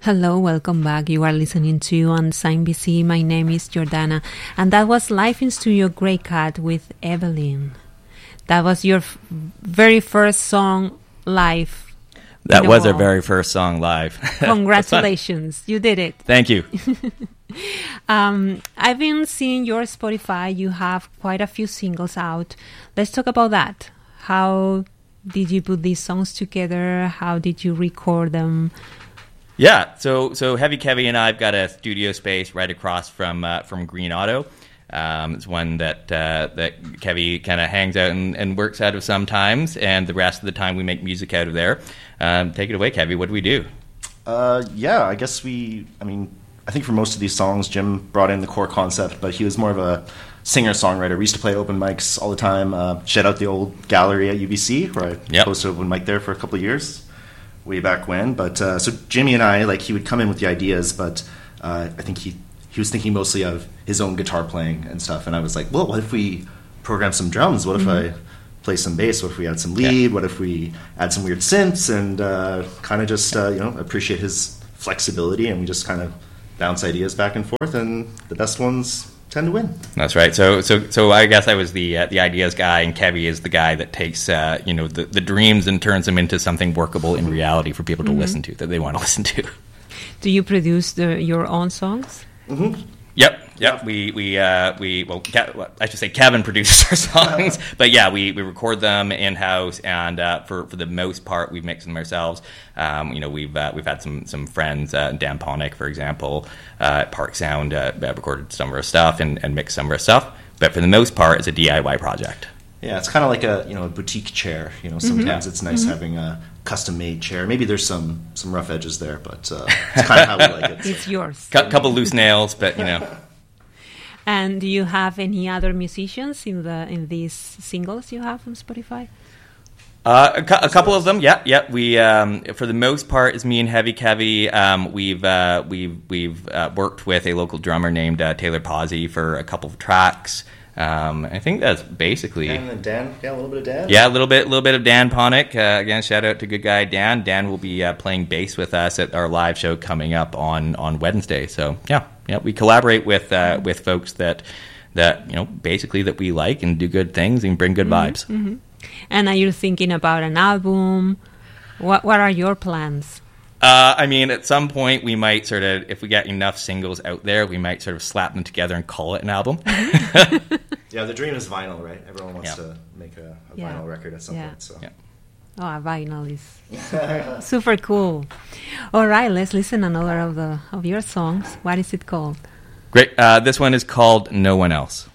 Hello, welcome back. You are listening to Unsigned BC. My name is Jordana, and that was Live in Studio Grey Cat with Evelyn. That was your very first song live. That was our very first song live. Congratulations, you did it. Thank you. I've been seeing your Spotify. You have quite a few singles out. Let's talk about that. How did you put these songs together? How did you record them? Yeah, so Heavy Kevy and I've got a studio space right across from Green Auto. It's one that Kevy kind of hangs out and works out of sometimes, and the rest of the time we make music out of there. Take it away, Kevy. What do we do? Yeah, I guess I think for most of these songs, Jim brought in the core concept, but he was more of a singer-songwriter. We used to play open mics all the time. Shout out the old gallery at UBC, where I hosted open mic there for a couple of years. Way back when, but so Jimmy and I, like, he would come in with the ideas, but I think he was thinking mostly of his own guitar playing and stuff, and I was like, well, what if we program some drums? What if I play some bass? What if we add some lead? What if we add some weird synths? And kind of just appreciate his flexibility, and we just kind of bounce ideas back and forth, and the best ones tend to win. That's right. So I guess I was the ideas guy, and Kevy is the guy that takes the dreams and turns them into something workable in reality for people to listen to, that they want to listen to. Do you produce your own songs? Mm-hmm. Yep. I should say Kevin produces our songs, but yeah, we record them in house, and for the most part, we mix them ourselves. We've had some friends, Dan Ponick, for example, at Park Sound, recorded some of our stuff and mixed some of our stuff. But for the most part, it's a DIY project. Yeah, it's kind of like a boutique chair. Sometimes it's nice having a custom-made chair. Maybe there's some rough edges there, but it's kind of how we like it. It's yours. Couple loose nails, but And do you have any other musicians in these singles you have on Spotify? A couple of them, yeah. We for the most part, it's me and Heavy Kevy. We've worked with a local drummer named Taylor Pazzi for a couple of tracks. I think that's basically. And then Dan, a little bit of Dan. Yeah, a little bit of Dan Ponick. Again, shout out to good guy Dan. Dan will be playing bass with us at our live show coming up on Wednesday. So yeah, we collaborate with folks that basically that we like and do good things and bring good vibes. Mm-hmm. And are you thinking about an album? What are your plans? At some point we might sort of, if we get enough singles out there, we might sort of slap them together and call it an album. Yeah, the dream is vinyl, right? Everyone wants to make a vinyl record at some point. So. Yeah. Oh, a vinyl is super cool. All right, let's listen another of your songs. What is it called? Great. This one is called No One Else.